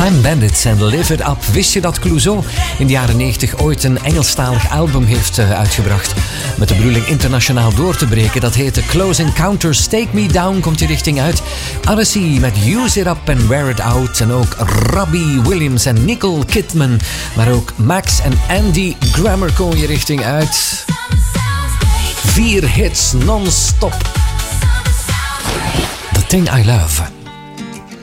Clan Bandits en Live It Up. Wist je dat Clouseau in de jaren 90 ooit een Engelstalig album heeft uitgebracht? Met de bedoeling internationaal door te breken. Dat heette Close Encounters. Take Me Down komt die richting uit. Odyssey met Use It Up and Wear It Out. En ook Robbie Williams en Nicole Kidman. Maar ook Max en Andy Grammer komen je richting uit. 4 hits non-stop. The Thing I Love.